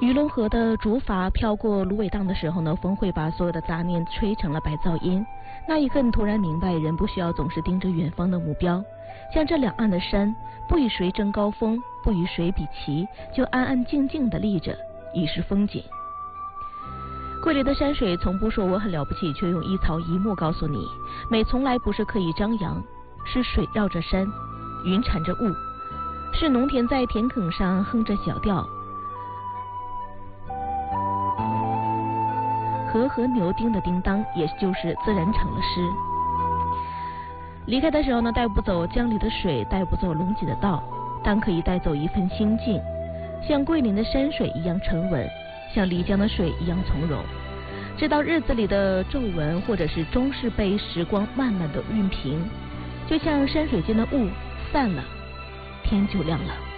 鱼龙河的竹筏飘过芦苇荡的时候呢，风会把所有的杂念吹成了白噪音。那一刻，你突然明白，人不需要总是盯着远方的目标，像这两岸的山，不与谁争高峰，不与谁比齐，就安安静静地立着，已是风景。桂林的山水从不说我很了不起，却用一草一木告诉你，美从来不是刻意张扬，是水绕着山，云缠着雾，是农田在田埂上哼着小调，和和牛叮的叮当，也就是自然成了诗。离开的时候呢，带不走江里的水，带不走龙脊的道，但可以带走一份心境，像桂林的山水一样沉稳，像漓江的水一样从容。直到日子里的皱纹，或者是终是被时光慢慢的熨平，就像山水间的雾散了，天就亮了。